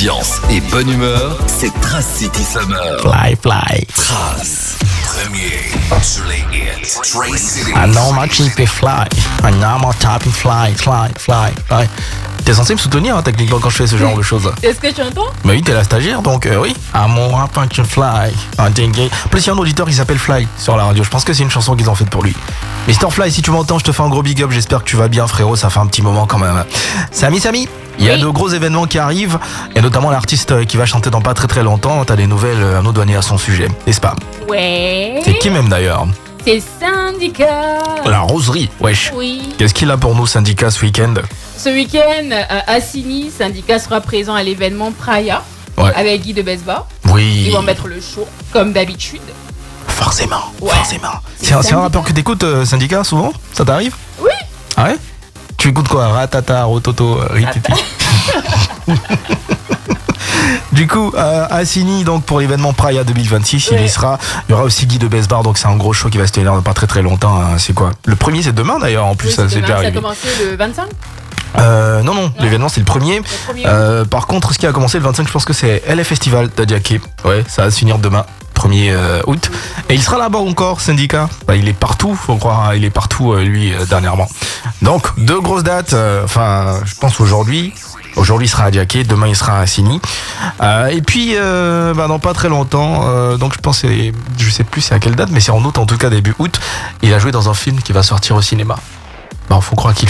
Ambiance et bonne humeur, c'est Trace City Summer. Fly, fly. Trace, premier sur les hits. Trace City. I know my cheap is fly. I know my top is fly, fly, fly, fly. T'es censé me soutenir, hein, techniquement, quand je fais ce genre de choses. C'est ce que tu entends? Mais oui, t'es la stagiaire, donc oui. I'm a punch fly. En plus, il y a un auditeur qui s'appelle Fly sur la radio. Je pense que c'est une chanson qu'ils ont faite pour lui. Mister Fly, si tu m'entends, je te fais un gros big up. J'espère que tu vas bien, frérot. Ça fait un petit moment quand même. Samy, il y a de gros événements qui arrivent. Et notamment l'artiste qui va chanter dans pas très très longtemps. T'as des nouvelles à nous donner à son sujet, n'est-ce pas? Ouais. C'est qui même d'ailleurs? C'est Syndicat. La Roserie, wesh. Oui. Qu'est-ce qu'il a pour nous, Syndicat, ce week-end? Ce week-end, à Assigny, Syndicat sera présent à l'événement Praia, Ouais. avec Guy de Besbar. Oui. Ils vont mettre le show, comme d'habitude. Forcément, Ouais. forcément. C'est C'est un Syndicat. rappeur que t'écoutes, Syndicat, souvent? Ça t'arrive? Oui. Ah ouais? Tu écoutes quoi? Ratata, Rototo, Rititi. Du coup, à Assigny, donc pour l'événement Praia 2026, il y sera. Il y aura aussi Guy de Besbar, donc c'est un gros show qui va se tenir dans pas très très longtemps. Hein. C'est quoi? Le premier, c'est demain d'ailleurs, en plus, Oui, ça c'est demain, déjà ça a arrivé. commencé le 25. Non, l'événement c'est le premier. Le premier. Par contre, ce qui a commencé le 25, je pense que c'est LF Festival d'Adjaké. Ouais, ça va se finir demain, 1er août. Et il sera là-bas encore, Syndicat. Bah, il est partout, faut croire. Hein. Il est partout, lui, dernièrement. Donc, deux grosses dates. Enfin, je pense aujourd'hui. Aujourd'hui, il sera à Adjaké, demain, il sera à Assigny. Et puis, dans pas très longtemps, donc je pense, je sais plus c'est à quelle date, mais c'est en août, en tout cas début août. Il a joué dans un film qui va sortir au cinéma. Faut croire qu'il